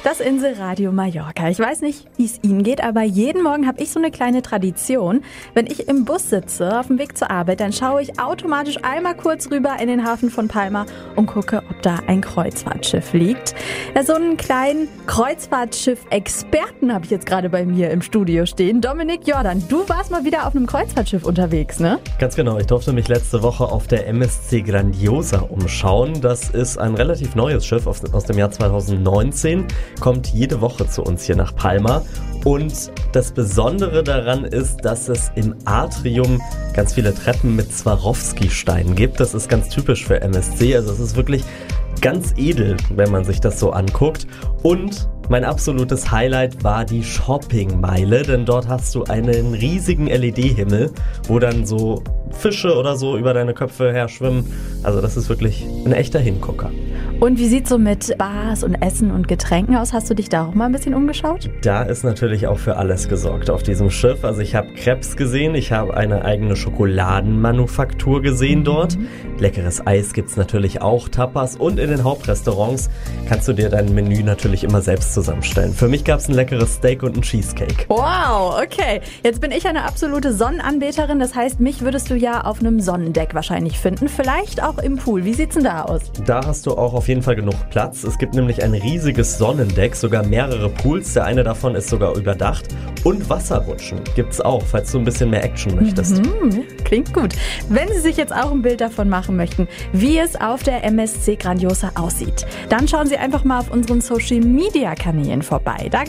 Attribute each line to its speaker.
Speaker 1: Das Inselradio Mallorca. Ich weiß nicht, wie es Ihnen geht, aber jeden Morgen habe ich so eine kleine Tradition. Wenn ich im Bus sitze, auf dem Weg zur Arbeit, dann schaue ich automatisch einmal kurz rüber in den Hafen von Palma und gucke, ob da ein Kreuzfahrtschiff liegt. Ja, so einen kleinen Kreuzfahrtschiff-Experten habe ich jetzt gerade bei mir im Studio stehen. Dominik Jordan, du warst mal wieder auf einem Kreuzfahrtschiff unterwegs, ne?
Speaker 2: Ganz genau, ich durfte mich letzte Woche auf der MSC Grandiosa umschauen. Das ist ein relativ neues Schiff aus dem Jahr 2019, kommt jede Woche zu uns hier nach Palma. Und das Besondere daran ist, dass es im Atrium ganz viele Treppen mit Swarovski-Steinen gibt. Das ist ganz typisch für MSC, also es ist wirklich ganz edel, wenn man sich das so anguckt. Und mein absolutes Highlight war die Shoppingmeile, denn dort hast du einen riesigen LED-Himmel, wo dann so Fische oder so über deine Köpfe her schwimmen. Also das ist wirklich ein echter Hingucker.
Speaker 1: Und wie sieht's so mit Bars und Essen und Getränken aus? Hast du dich da auch mal ein bisschen umgeschaut?
Speaker 2: Da ist natürlich auch für alles gesorgt auf diesem Schiff. Also ich habe Crepes gesehen, ich habe eine eigene Schokoladenmanufaktur gesehen dort. Leckeres Eis gibt's natürlich auch, Tapas, und in den Hauptrestaurants kannst du dir dein Menü natürlich immer selbst zusammenstellen. Für mich gab's ein leckeres Steak und ein Cheesecake.
Speaker 1: Wow, okay. Jetzt bin ich eine absolute Sonnenanbeterin, das heißt, mich würdest du ja auf einem Sonnendeck wahrscheinlich finden, vielleicht auch im Pool. Wie sieht's denn da aus?
Speaker 2: Da hast du auch auf jeden Fall genug Platz. Es gibt nämlich ein riesiges Sonnendeck, sogar mehrere Pools. Der eine davon ist sogar überdacht. Und Wasserrutschen gibt's auch, falls du ein bisschen mehr Action möchtest.
Speaker 1: Klingt gut. Wenn Sie sich jetzt auch ein Bild davon machen möchten, wie es auf der MSC Grandiosa aussieht, dann schauen Sie einfach mal auf unseren Social-Media-Kanälen vorbei. Da